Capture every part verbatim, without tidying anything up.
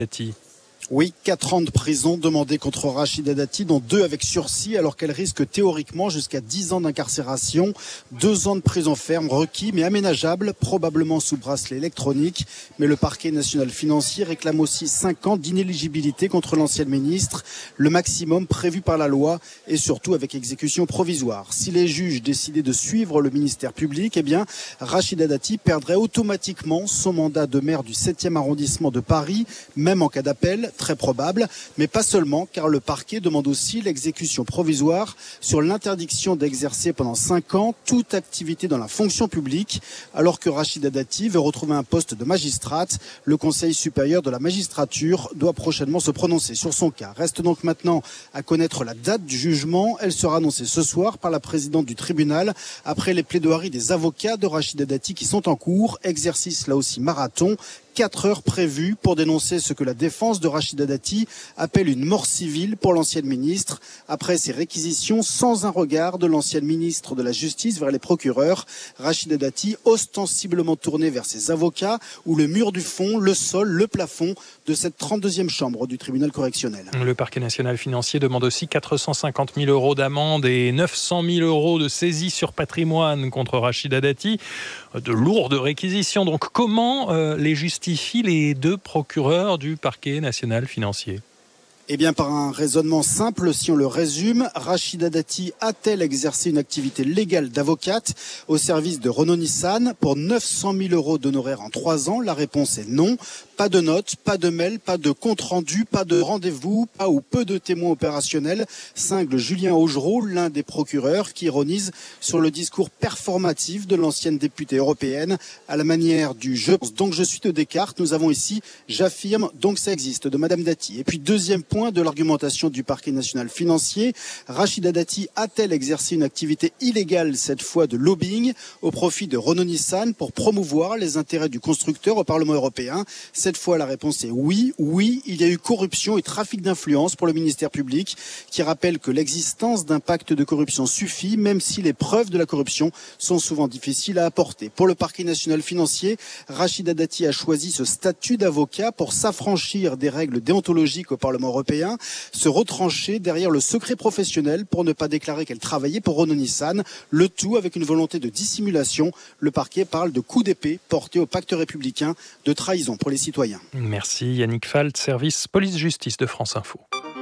Dati. Oui, quatre ans de prison demandés contre Rachida Dati, dont deux avec sursis, alors qu'elle risque théoriquement jusqu'à dix ans d'incarcération. Deux ans de prison ferme requis, mais aménageables, probablement sous bracelet électronique. Mais le parquet national financier réclame aussi cinq ans d'inéligibilité contre l'ancienne ministre, le maximum prévu par la loi et surtout avec exécution provisoire. Si les juges décidaient de suivre le ministère public, eh bien, Rachida Dati perdrait automatiquement son mandat de maire du septième arrondissement de Paris, même en cas d'appel. Très probable, mais pas seulement, car le parquet demande aussi l'exécution provisoire sur l'interdiction d'exercer pendant cinq ans toute activité dans la fonction publique, alors que Rachida Dati veut retrouver un poste de magistrate. Le Conseil supérieur de la magistrature doit prochainement se prononcer sur son cas. Reste donc maintenant à connaître la date du jugement. Elle sera annoncée ce soir par la présidente du tribunal, après les plaidoiries des avocats de Rachida Dati qui sont en cours. Exercice là aussi marathon. Quatre heures prévues pour dénoncer ce que la défense de Rachida Dati appelle une mort civile pour l'ancienne ministre. Après ces réquisitions, sans un regard de l'ancienne ministre de la Justice vers les procureurs, Rachida Dati ostensiblement tournée vers ses avocats, où le mur du fond, le sol, le plafond de cette trente-deuxième chambre du tribunal correctionnel. Le parquet national financier demande aussi quatre cent cinquante mille euros d'amende et neuf cent mille euros de saisie sur patrimoine contre Rachida Dati. De lourdes réquisitions. Donc comment euh, les justifient les deux procureurs du parquet national financier ? Eh bien, par un raisonnement simple, si on le résume, Rachida Dati a-t-elle exercé une activité légale d'avocate au service de Renault-Nissan pour neuf cent mille euros d'honoraires en trois ans ? La réponse est non. Pas de notes, pas de mail, pas de compte-rendu, pas de rendez-vous, pas ou peu de témoins opérationnels, cingle Julien Augereau, l'un des procureurs, qui ironise sur le discours performatif de l'ancienne députée européenne. À la manière du « je pense donc je suis » de Descartes, nous avons ici « j'affirme donc ça existe » de Madame Dati. Et puis deuxième point de l'argumentation du parquet national financier, Rachida Dati a-t-elle exercé une activité illégale, cette fois de lobbying, au profit de Renault-Nissan pour promouvoir les intérêts du constructeur au Parlement européen ? Cette fois, la réponse est oui. Oui, il y a eu corruption et trafic d'influence pour le ministère public, qui rappelle que l'existence d'un pacte de corruption suffit, même si les preuves de la corruption sont souvent difficiles à apporter. Pour le parquet national financier, Rachida Dati a choisi ce statut d'avocat pour s'affranchir des règles déontologiques au Parlement européen, se retrancher derrière le secret professionnel pour ne pas déclarer qu'elle travaillait pour Renault-Nissan, le tout avec une volonté de dissimulation. Le parquet parle de coup d'épée porté au pacte républicain, de trahison pour les citoyens. Merci Yannick Falt, service police-justice de France Info.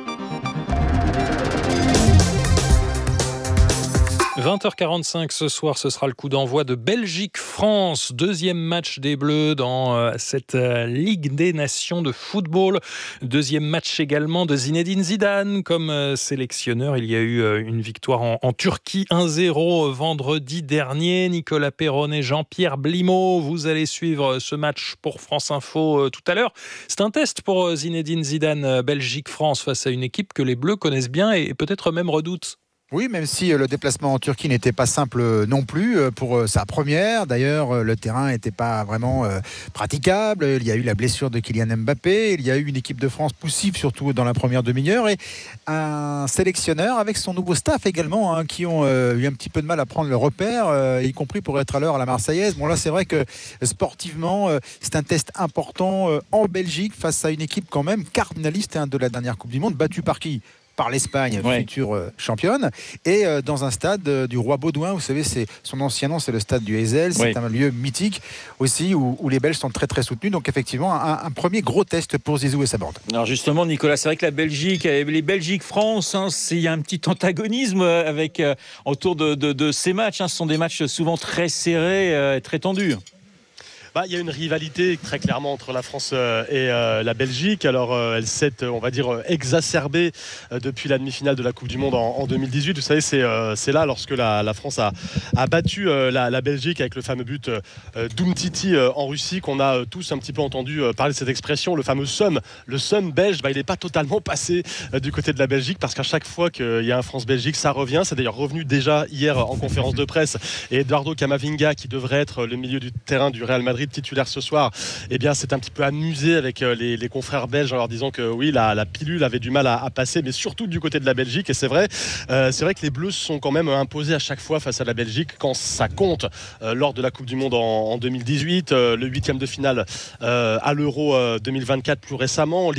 vingt heures quarante-cinq ce soir, ce sera le coup d'envoi de Belgique-France. Deuxième match des Bleus dans euh, cette euh, Ligue des Nations de football. Deuxième match également de Zinedine Zidane comme euh, sélectionneur. Il y a eu euh, une victoire en, en Turquie un zéro vendredi dernier. Nicolas Péron et Jean-Pierre Blimaud, vous allez suivre ce match pour France Info euh, tout à l'heure. C'est un test pour euh, Zinedine Zidane, euh, Belgique-France, face à une équipe que les Bleus connaissent bien et, et peut-être même redoutent. Oui, même si le déplacement en Turquie n'était pas simple non plus pour sa première. D'ailleurs, le terrain n'était pas vraiment praticable. Il y a eu la blessure de Kylian Mbappé. Il y a eu une équipe de France poussive, surtout dans la première demi-heure. Et un sélectionneur avec son nouveau staff également, hein, qui ont eu un petit peu de mal à prendre le repère, y compris pour être à l'heure à la Marseillaise. Bon, là, c'est vrai que sportivement, c'est un test important en Belgique face à une équipe quand même cardinaliste, hein, de la dernière Coupe du Monde, battue par qui ? Par l'Espagne, ouais. future euh, championne, et euh, dans un stade euh, du Roi Baudouin. Vous savez, c'est son ancien nom, c'est le stade du Heysel. C'est ouais. un lieu mythique aussi où, où les Belges sont très très soutenus. Donc effectivement, un, un premier gros test pour Zizou et sa bande. Alors justement, Nicolas, c'est vrai que la Belgique, les Belgique-France, hein, il y a un petit antagonisme avec euh, autour de, de, de ces matchs. Hein. Ce sont des matchs souvent très serrés, euh, très tendus. Bah, il y a une rivalité très clairement entre la France et euh, la Belgique. Alors euh, elle s'est, on va dire, exacerbée euh, depuis la demi-finale de la Coupe du Monde en, en deux mille dix-huit. Vous savez, c'est, euh, c'est là lorsque la, la France a, a battu euh, la, la Belgique avec le fameux but euh, d'Umtiti euh, en Russie, qu'on a euh, tous un petit peu entendu euh, parler de cette expression, le fameux somme. Le somme belge, bah, il n'est pas totalement passé euh, du côté de la Belgique, parce qu'à chaque fois qu'il y a un France-Belgique, ça revient. C'est d'ailleurs revenu déjà hier en conférence de presse. Et Eduardo Camavinga, qui devrait être le milieu du terrain du Real Madrid, Madrid titulaire ce soir, eh bien, s'est un petit peu amusé avec les, les confrères belges en leur disant que oui, la, la pilule avait du mal à, à passer, mais surtout du côté de la Belgique. Et c'est vrai, euh, c'est vrai que les Bleus se sont quand même imposés à chaque fois face à la Belgique quand ça compte. Euh, lors de la Coupe du Monde en, en deux mille dix-huit, euh, le huitième de finale euh, à l'Euro euh, deux mille vingt-quatre plus récemment.